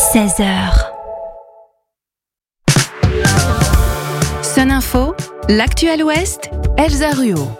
16h. Sun Info, l'actu à l'Ouest, Elsa Ruot.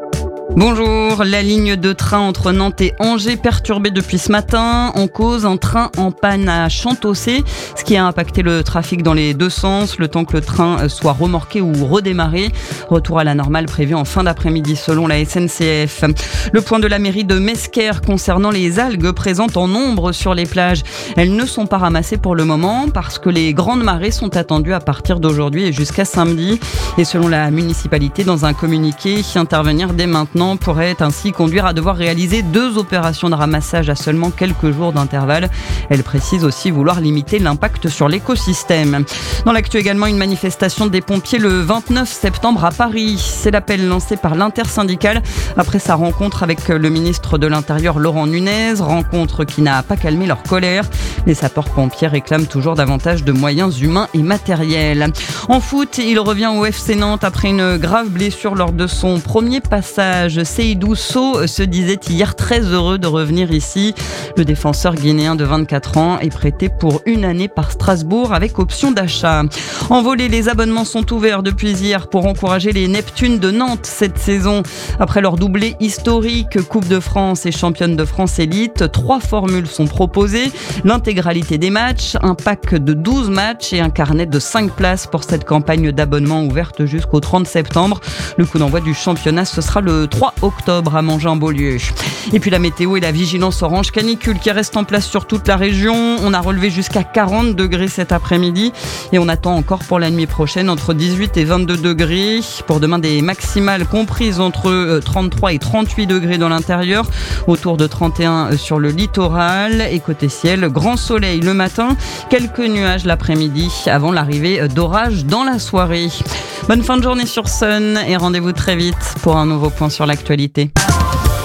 Bonjour, la ligne de train entre Nantes et Angers perturbée depuis ce matin. En cause, un train en panne à Chantossé, ce qui a impacté le trafic dans les deux sens, le temps que le train soit remorqué ou redémarré. Retour à la normale prévu en fin d'après-midi selon la SNCF. Le point de la mairie de Mesquer concernant les algues présentes en nombre sur les plages. Elles ne sont pas ramassées pour le moment parce que les grandes marées sont attendues à partir d'aujourd'hui et jusqu'à samedi. Et selon la municipalité, dans un communiqué, intervenir dès maintenant pourrait ainsi conduire à devoir réaliser 2 opérations de ramassage à seulement quelques jours d'intervalle. Elle précise aussi vouloir limiter l'impact sur l'écosystème. Dans l'actu également, une manifestation des pompiers le 29 septembre à Paris. C'est l'appel lancé par l'intersyndicale après sa rencontre avec le ministre de l'Intérieur Laurent Nunez, rencontre qui n'a pas calmé leur colère. Les sapeurs-pompiers réclament toujours davantage de moyens humains et matériels. En foot, il revient au FC Nantes après une grave blessure lors de son premier passage. Seydou Sow se disait hier très heureux de revenir ici. Le défenseur guinéen de 24 ans est prêté pour 1 année par Strasbourg avec option d'achat. En volley, les abonnements sont ouverts depuis hier pour encourager les Neptunes de Nantes cette saison. Après leur doublé historique, Coupe de France et Championne de France Élite, 3 formules sont proposées. L'intégralité des matchs, un pack de 12 matchs et un carnet de 5 places pour cette campagne d'abonnement ouverte jusqu'au 30 septembre. Le coup d'envoi du championnat, ce sera le 3 octobre à Mangin-Beaulieu. Et puis la météo et la vigilance orange canicule qui reste en place sur toute la région. On a relevé jusqu'à 40 degrés cet après-midi et on attend encore pour la nuit prochaine entre 18 et 22 degrés. Pour demain, des maximales comprises entre 33 et 38 degrés dans l'intérieur, autour de 31 sur le littoral. Et côté ciel, grand soleil le matin, quelques nuages l'après-midi avant l'arrivée d'orages dans la soirée. Bonne fin de journée sur Sun et rendez-vous très vite pour un nouveau point sur l'actualité.